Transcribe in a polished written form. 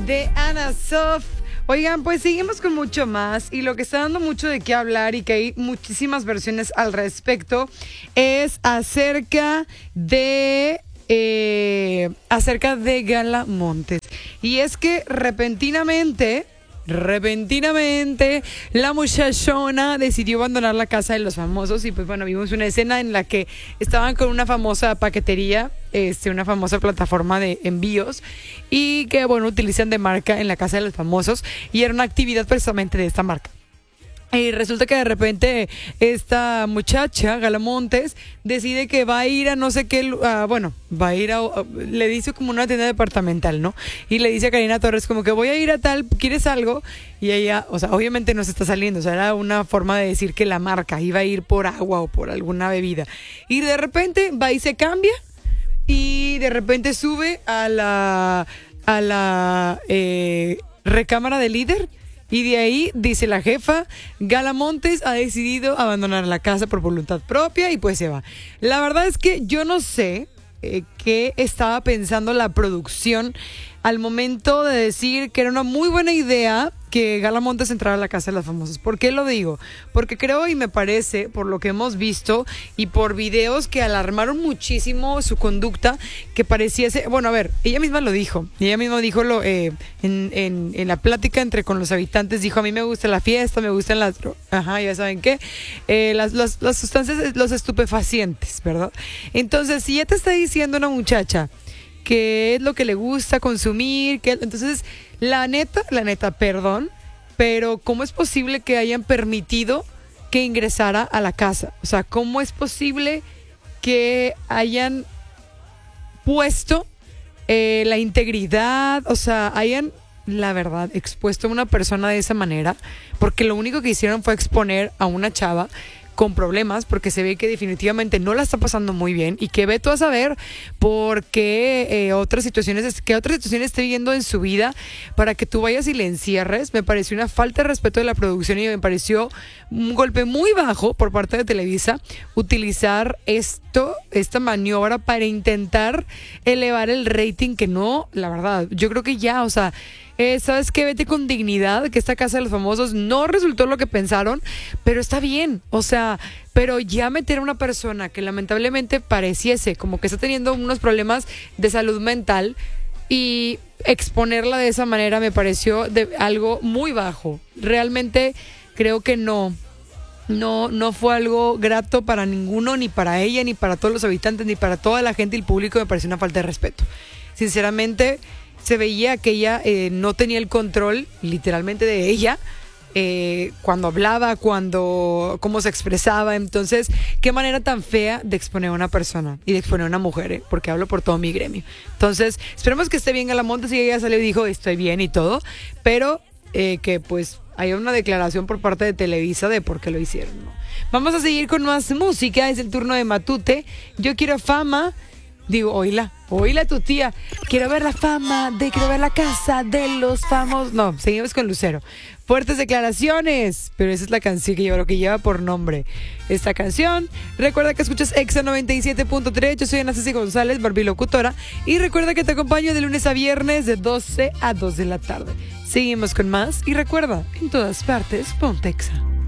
de Ana Sof. Oigan, pues seguimos con mucho más y lo que está dando mucho de qué hablar y que hay muchísimas versiones al respecto es acerca de Gala Montes. Y es que repentinamente, la muchachona decidió abandonar la casa de los famosos y pues bueno, vimos una escena en la que estaban con una famosa paquetería, una famosa plataforma de envíos y que bueno, utilizan de marca en la casa de los famosos y era una actividad precisamente de esta marca. Y resulta que de repente esta muchacha, Gala Montes, decide que va a ir a no sé qué, le dice como una tienda departamental, ¿no? Y le dice a Karina Torres como que voy a ir a tal, ¿quieres algo? Y ella, o sea, obviamente no se está saliendo, o sea, era una forma de decir que la marca iba a ir por agua o por alguna bebida. Y de repente va y se cambia y de repente sube a la recámara del líder. Y de ahí, dice la jefa, Gala Montes ha decidido abandonar la casa por voluntad propia y pues se va. La verdad es que yo no sé qué estaba pensando la producción al momento de decir que era una muy buena idea que Gala Montes entrara a la casa de los famosos. ¿Por qué lo digo? Porque creo y me parece, por lo que hemos visto y por videos que alarmaron muchísimo su conducta, que pareciese... Bueno, a ver, ella misma lo dijo. Ella misma dijo en la plática con los habitantes, dijo, a mí me gusta la fiesta, me gustan las... Ajá, ya saben qué. Las sustancias, los estupefacientes, ¿verdad? Entonces, si ya te está diciendo una muchacha qué es lo que le gusta consumir, entonces la neta, perdón, pero ¿cómo es posible que hayan permitido que ingresara a la casa? O sea, ¿cómo es posible que hayan puesto la integridad, o sea, hayan, la verdad, expuesto a una persona de esa manera? Porque lo único que hicieron fue exponer a una chava con problemas, porque se ve que definitivamente no la está pasando muy bien y que ve tú a saber por qué otras situaciones esté viviendo en su vida para que tú vayas y le encierres. Me pareció una falta de respeto de la producción y me pareció un golpe muy bajo por parte de Televisa utilizar esta maniobra para intentar elevar el rating, que no, la verdad, yo creo que ya, o sea, ¿sabes qué? Vete con dignidad, que esta casa de los famosos no resultó lo que pensaron, pero está bien, o sea, pero ya meter a una persona que lamentablemente pareciese como que está teniendo unos problemas de salud mental y exponerla de esa manera me pareció algo muy bajo. Realmente creo que no fue algo grato para ninguno, ni para ella, ni para todos los habitantes, ni para toda la gente y el público. Me pareció una falta de respeto. Sinceramente, se veía que ella no tenía el control, literalmente, de ella, cuando hablaba, cómo se expresaba. Entonces, qué manera tan fea de exponer a una persona y de exponer a una mujer, porque hablo por todo mi gremio. Entonces, esperemos que esté bien Gala Montes y ella salió y dijo, estoy bien y todo, pero que pues hay una declaración por parte de Televisa de por qué lo hicieron, ¿no? Vamos a seguir con más música, es el turno de Matute. Yo quiero fama. Digo, oíla tu tía. Quiero ver la quiero ver la casa de los famosos. No, seguimos con Lucero. Fuertes declaraciones, pero esa es la canción que lleva por nombre esta canción. Recuerda que escuchas Exa 97.3. Yo soy Ana Ceci González, barbilocutora. Y recuerda que te acompaño de lunes a viernes de 12 a 2 de la tarde. Seguimos con más y recuerda, en todas partes, ponte Exa.